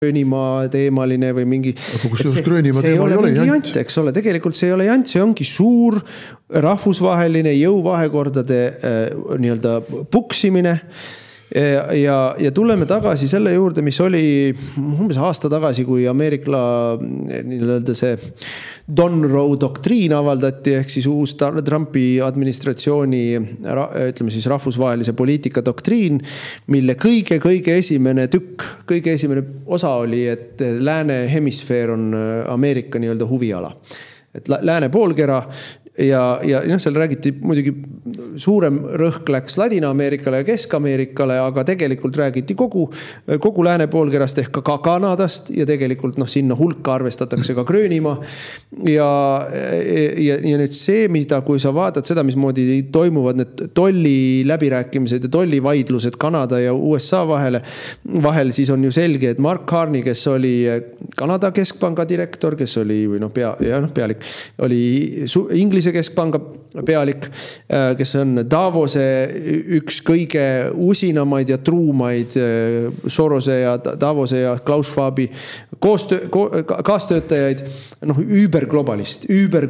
Gröönimaa teemaline või mingi... See ei ole mingi jant, eks ole. Tegelikult see ei ole jant, see ongi suur rahvusvaheline jõuvahekordade nii-öelda puksimine. Ja tuleme tagasi selle juurde, mis oli umbes aasta tagasi, kui Ameerika nii-öelda see Don Roe doktriin avaldati, ehk siis uus Trumpi administratsiooni, ütleme siis rahvusvahelise poliitika doktriin, mille kõige esimene tükk, kõige esimene osa oli, et lääne hemisfeer on Ameerika nii-öelda huviala. Et lääne poolkera ja seal räägiti muidugi suurem rõhk läks Ladina-Ameerikale ja Kesk-Ameerikale, aga tegelikult räägiti kogu lääne poolkerast ehk ka Kanadast ja tegelikult sinna hulka arvestatakse ka Gröönimaa ja nüüd see, mida, kui sa vaatad seda, mismoodi toimuvad need tolli läbirääkimised ja tolli vaidlused Kanada ja USA vahel, siis on ju selge, et Mark Carney, kes oli Kanada keskpanga direktor, kes oli või pealik, oli Inglise keskpanga pealik, kes on Davose üks kõige usinamaid ja truumaid Sorose ja Davose ja Klaus Schwabi kaastöötajaid, überglobalist.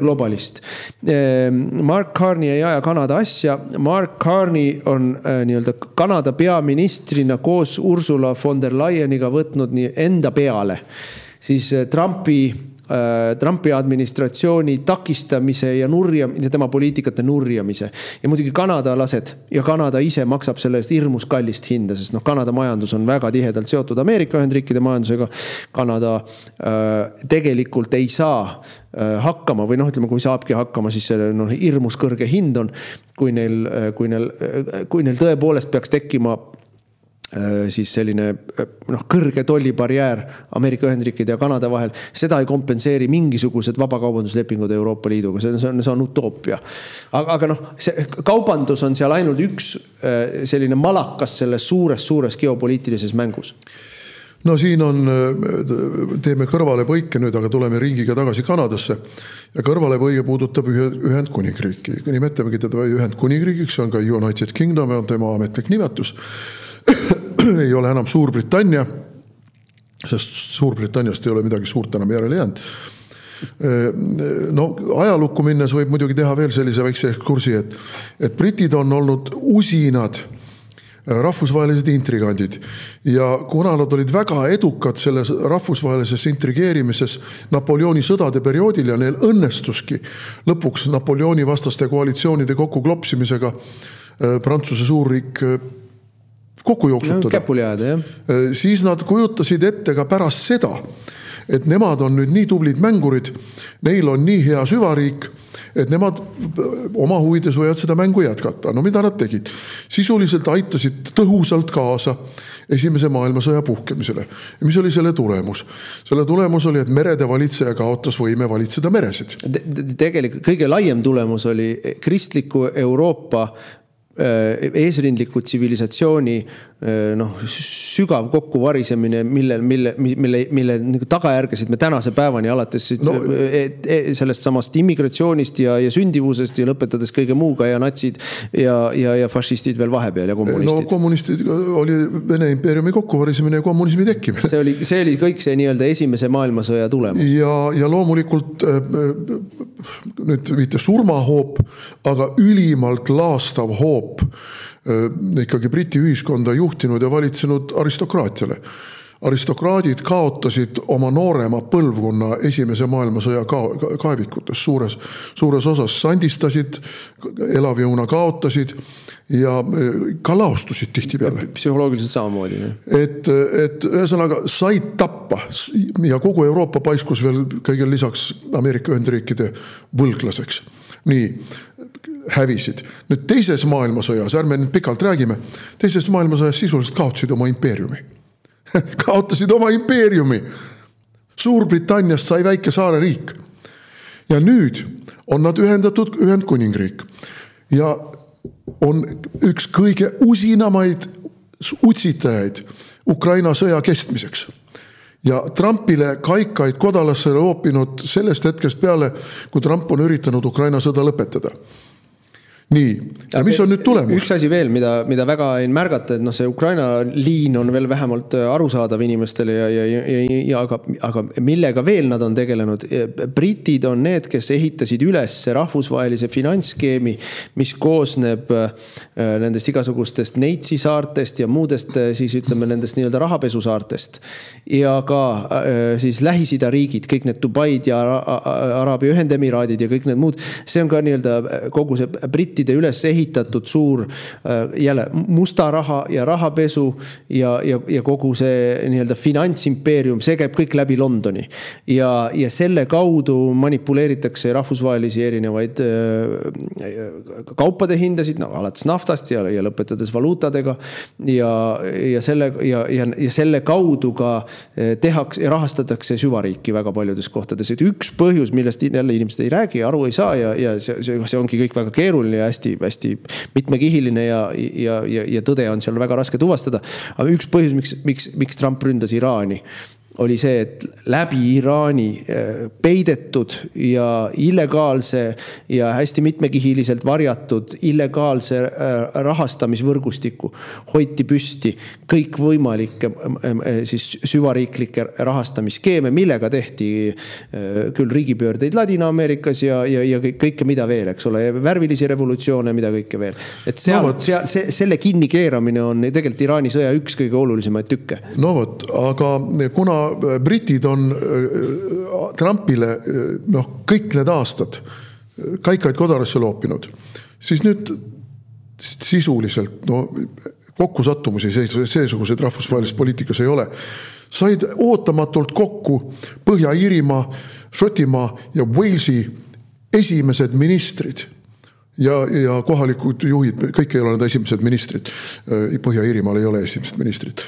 Mark Carney ei aja Kanada asja. Mark Carney on nii-öelda Kanada peaministrina koos Ursula von der Leyeniga võtnud nii enda peale siis Trumpi administratsiooni takistamise ja tema poliitikate nurjamise. Ja muidugi kanadalased ja Kanada ise maksab selle eest hirmus kallist hinda, sest Kanada majandus on väga tihedalt seotud Ameerika Ühendriikide majandusega. Kanada tegelikult ei saa hakkama või ütleme, kui saabki hakkama, siis selle hirmus kõrge hind on, kui neil tõepoolest peaks tekkima siis selline kõrge tollibarjäär Ameerika Ühendriikide ja Kanada vahel, seda ei kompenseeri mingisugused vabakaubanduslepingud Euroopa Liiduga, see on utoopia. Aga see kaubandus on seal ainult üks selline malakas selles suures geopoliitilises mängus. No siin teeme kõrvalepõike nüüd, aga tuleme ringiga tagasi Kanadasse ja kõrvalepõige puudutab Ühendkuningriiki. Nimetamegi teda Ühendkuningriigiks, see on ka United Kingdom, on tema ametlik nimetus. Ei ole enam Suurbritannia, sest Suurbritanniast ei ole midagi suurt enam järele jäänud. Ajalukku minnes võib muidugi teha veel sellise väikse ekskursi, et britid on olnud usinad rahvusvahelised intrigandid ja kuna nad olid väga edukad selles rahvusvahelises intrigeerimises Napoleoni sõdade perioodil ja neil õnnestuski lõpuks Napoleoni vastaste koalitsioonide kokku klopsimisega Prantsuse suurriik kokku jooksutada. Siis nad kujutasid ette ka pärast seda, et nemad on nüüd nii tublid mängurid, neil on nii hea süvariik, et nemad oma huvides võivad seda mängu jätkata. No mida nad tegid? Sisuliselt aitasid tõhusalt kaasa esimese maailmasõja puhkemisele. Ja mis oli selle tulemus? Selle tulemus oli, et merede valitseja kaotas võime valitseda meresid. Tegelikult kõige laiem tulemus oli kristliku Euroopa eesrindliku tsivilisatsiooni sügav kokkuvarisemine, mille tagajärgesid me tänase päevani alates sellest samast immigratsioonist ja sündivusest ja lõpetades kõige muuga ja natsid ja fašistid veel vahepeal ja kommunistid. Kommunistid oli Vene impeeriumi kokkuvarisemine ja kommunismi tekkimine. See oli kõik see nii-öelda esimese maailmasõja tulemus. Ja loomulikult nüüd mitte surmahoop, aga ülimalt laastav hoop ikkagi Briti ühiskonda juhtinud ja valitsenud aristokraatiale. Aristokraadid kaotasid oma noorema põlvkonna esimese maailmasõja kaevikutes suures osas sandistasid, elavjõuna kaotasid ja ka laostusid tihti peale. Psühholoogiliselt samamoodi. Et ühesõnaga said tappa ja kogu Euroopa paiskus veel kõigel lisaks Ameerika Ühendriikide võlglaseks. Nii, hävisid. Nüüd teises maailmasõjas, ärme nüüd pikalt räägime, teises maailmasõjas sisuliselt kaotasid oma impeeriumi. Kaotasid oma impeeriumi. Suurbritanniast sai väike saare riik. Ja nüüd on nad ühendatud Ühendkuningriik. Ja on üks kõige usinamaid utsitajaid Ukraina sõja kestmiseks. Ja Trumpile kaikaid kodalasse loopinud sellest hetkest peale, kui Trump on üritanud Ukraina sõda lõpetada. Nii, ja mis on nüüd tulemus? Üks asi veel, mida väga ei märgata, et see Ukraina liin on veel vähemalt arusaadav inimestele aga millega veel nad on tegelenud. Britid on need, kes ehitasid üles rahvusvahelise finantsskeemi, mis koosneb nendest igasugustest Neitsi saartest ja muudest siis ütleme nendest nii-öelda rahapesusaartest. Ja ka siis Lähis-Ida riigid, kõik need Dubaid ja Araabia Ühendemiraadid ja kõik need muud. See on ka nii-öelda kogu see brittide üles ehitatud suur jälle musta raha ja rahapesu ja kogu see nii-öelda finantsimpeerium, see käib kõik läbi Londoni. Ja selle kaudu manipuleeritakse rahvusvahelisi erinevaid kaupade hindasid, alates naftast ja lõpetades valuutadega ja selle kaudu ka tehakse ja rahastatakse süvariiki väga paljudes kohtades. Et üks põhjus, millest jälle inimesed ei räägi, aru ei saa ja see ongi kõik väga keeruline ja hästi mitmekihiline ja tõde on seal väga raske tuvastada. Aga üks põhjus, miks Trump ründas Iraani, oli see, et läbi Iraani peidetud ja illegaalse ja hästi mitmekihiliselt varjatud illegaalse rahastamisvõrgustiku hoiti püsti kõik võimalikke siis süvariiklikke rahastamisskeeme, millega tehti küll riigipöördeid Ladina-Ameerikas ja kõike mida veel, eks ole, värvilisi revolutsioone, mida kõike veel. Et selle kinni keeramine on tegelikult Iraani sõja üks kõige olulisemaid tükke. No vot, aga kuna britid on Trumpile kõik need aastad kaikaid kodarasse loopinud, siis nüüd sisuliselt kokkusattumusi seesuguseid rahvusvahelises poliitikas ei ole. Said ootamatult kokku Põhja-Iirimaa, Šotimaa ja Walesi esimesed ministrid ja kohalikud juhid, kõik ei ole need esimesed ministrid. Põhja-Iirimaal ei ole esimesed ministrid.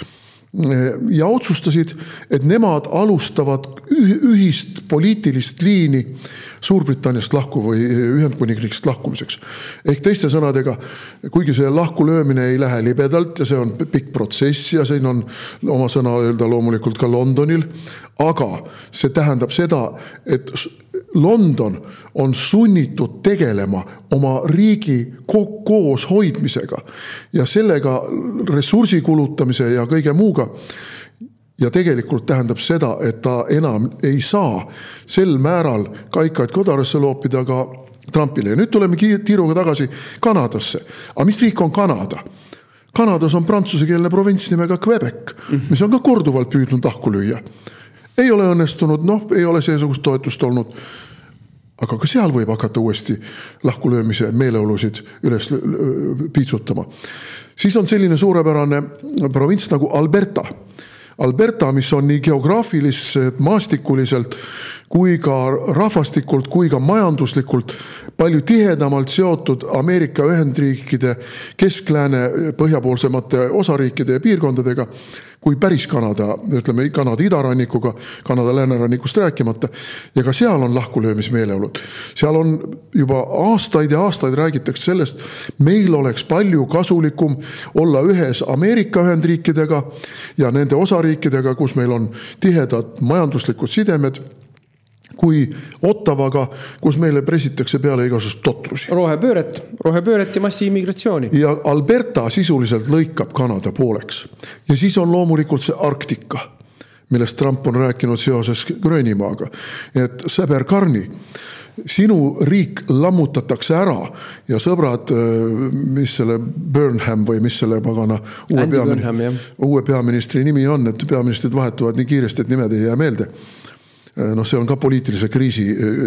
Ja otsustasid, et nemad alustavad ühist poliitilist liini Suurbritanniast lahku või Ühendkuningriigist lahkumiseks. Ehk teiste sõnadega, kuigi see lahku löömine ei lähe libedalt ja see on pikk protsess ja siin on oma sõna öelda loomulikult ka Londonil, aga see tähendab seda, et London on sunnitud tegelema oma riigi koos hoidmisega ja sellega ressursi kulutamise ja kõige muuga. Ja tegelikult tähendab seda, et ta enam ei saa sel määral kaikaid kodarasse loopida ka Trumpile. Ja nüüd tuleme tiiruga tagasi Kanadasse. Aga mis riik on Kanada? Kanadas on prantsusekeelne provints nimega Quebec, mis on ka korduvalt püüdnud lahku lüüa. Ei ole õnnestunud, ei ole seesugust toetust olnud. Aga ka seal võib hakata uuesti lahkulöömise meeleolusid üles piitsutama. Siis on selline suurepärane provints nagu Alberta, mis on nii geograafiliselt, maastikuliselt kui ka rahvastikult, kui ka majanduslikult palju tihedamalt seotud Ameerika Ühendriikide kesklääne põhjapoolsemate osariikide ja piirkondadega kui päris Kanada, ütleme Kanada idarannikuga, Kanada läänerannikust rääkimata. Ja ka seal on lahkulöömismeeleolud. Seal on juba aastaid ja aastaid räägitakse sellest, meil oleks palju kasulikum olla ühes Ameerika Ühendriikidega ja nende osariikidega, kus meil on tihedad majanduslikud sidemed, kui Ottavaga, kus meile presitakse peale igasugust totrusi. Rohepööret ja massiimmigratsiooni. Ja Alberta sisuliselt lõikab Kanada pooleks. Ja siis on loomulikult see Arktika, millest Trump on rääkinud seoses Gröönimaaga. Et sõber Karni, sinu riik lammutatakse ära ja sõbrad, mis selle Burnham või mis selle pagana uue peaministri nimi on, et peaministrid vahetuvad nii kiiresti, et nimed ei jää meelde. See on ka poliitilise kriisi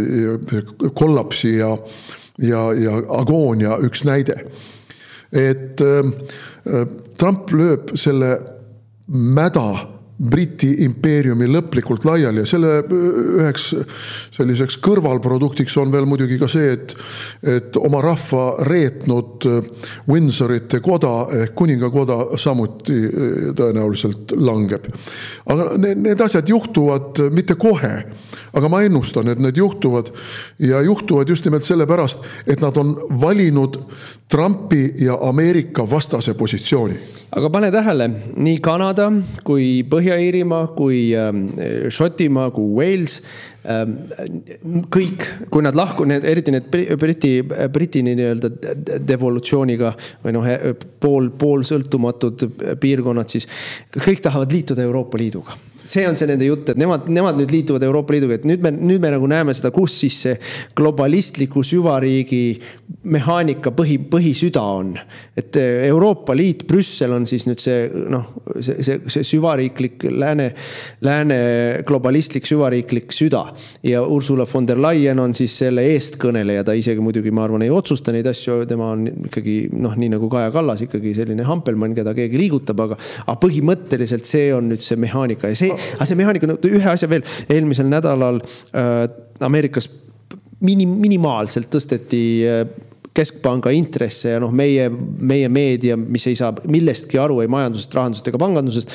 kollapsi ja agoonia üks näide. Et Trump lööb selle mäda Briti impeeriumi lõplikult laiali ja selle üheks selliseks kõrvalproduktiks on veel muidugi ka see, et oma rahva reetnud Windsorite koda, kuningakoda samuti tõenäoliselt langeb. Aga need asjad juhtuvad mitte kohe, aga ma ennustan, et need juhtuvad ja juhtuvad just nimelt sellepärast, et nad on valinud Trumpi ja Ameerika vastase positsiooni. Aga pane tähele, nii Kanada kui Põhja-Iirimaa, kui Šotimaa, kui Wales, kõik, kui nad eriti need Briti nii-öelda devolutsiooniga või pool sõltumatud piirkonnad, siis kõik tahavad liituda Euroopa Liiduga. See on see nende jutt, et nemad nüüd liituvad Euroopa Liiduga, et nüüd me nagu näeme seda, kus siis see globalistliku süvariigi mehaanika põhisüda on. Et Euroopa Liit, Brüssel on siis nüüd see süvariiklik lääne globalistlik süvariiklik süda ja Ursula von der Leyen on siis selle eestkõneleja, ta isegi muidugi ma arvan ei otsusta neid asju, tema on ikkagi nii nagu Kaja Kallas ikkagi selline hampelmann, keda keegi liigutab, aga põhimõtteliselt see on nüüd see mehaanika ja see mehaanika, ühe asja veel, eelmisel nädalal Ameerikas minimaalselt tõsteti keskpanga intresse ja meie meedia, mis ei saa millestki aru ei majandusest, rahandusest ega pangandusest,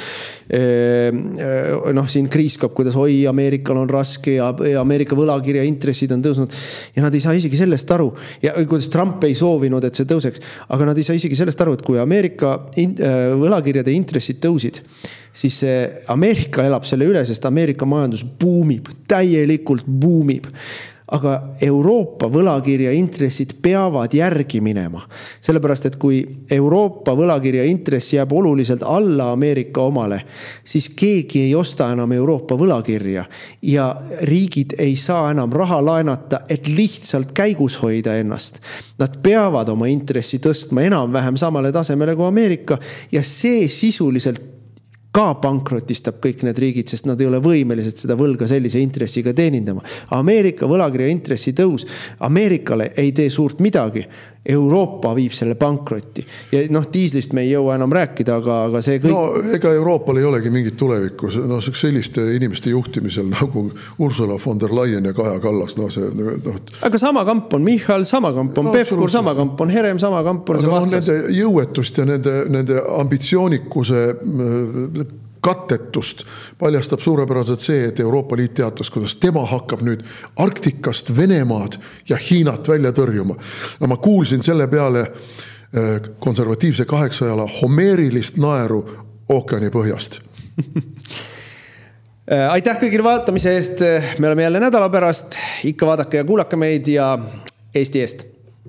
siin kriiskab, kuidas Ameerikal on raske ja Ameerika võlakirja intressid on tõusnud ja nad ei saa isegi sellest aru ja kuidas Trump ei soovinud, et see tõuseks, aga nad ei saa isegi sellest aru, et kui Ameerika võlakirjade intressid tõusid, siis Ameerika elab selle üle, sest Ameerika majandus buumib, täielikult buumib. Aga Euroopa võlakirja intressid peavad järgi minema. Sellepärast, et kui Euroopa võlakirja intress jääb oluliselt alla Ameerika omale, siis keegi ei osta enam Euroopa võlakirja ja riigid ei saa enam raha laenata, et lihtsalt käigus hoida ennast. Nad peavad oma intressi tõstma enam-vähem samale tasemele kui Ameerika ja see sisuliselt ka pankrotistab kõik need riigid, sest nad ei ole võimelised seda võlga sellise intressiga teenindama. Ameerika võlakirja intressi tõus Ameerikale ei tee suurt midagi. Euroopa viib selle pankrotti. Ja diislist me ei jõua enam rääkida, aga see kõik... No ega Euroopal ei olegi mingit tulevikku. Selliste inimeste juhtimisel nagu Ursula von der Leyen ja Kaja Kallas. Aga sama kamp on Michal, sama kamp on Pevkur, sama kamp on Herem, sama kamp on see Vahtlas. Nende jõuetust ja nende ambitsioonikuse kattetust paljastab suurepäraselt see, et Euroopa Liit teatas, kuidas tema hakkab nüüd Arktikast Venemaad ja Hiinat välja tõrjuma. No ma kuulsin selle peale konservatiivse kaheksajala homeerilist naeru ookeani põhjast. Aitäh kõigile vaatamise eest. Me oleme jälle nädala pärast. Ikka vaadake ja kuulake meid ja Eesti eest.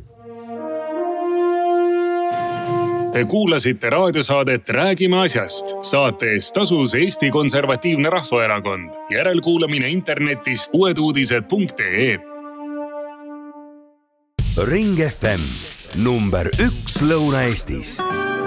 Te kuulasite raadiosaadet Räägime asjast. Saate eest tasus Eesti Konservatiivne Rahvaerakond. Järelkuulamine internetist uueduudised.ee. Ring FM number 1 Lõuna-Eestis.